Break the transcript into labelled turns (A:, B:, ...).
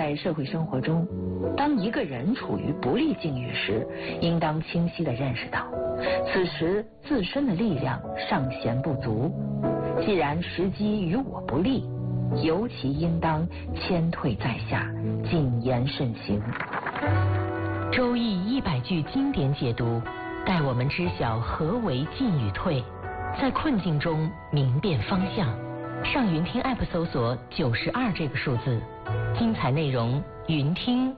A: 在社会生活中，当一个人处于不利境遇时，应当清晰地认识到，此时自身的力量尚显不足。既然时机与我不利，尤其应当谦退在下，谨言慎行。
B: 周易100句经典解读，带我们知晓何为进与退，在困境中明辨方向。上云听 App 搜索92这个数字，精彩内容云听。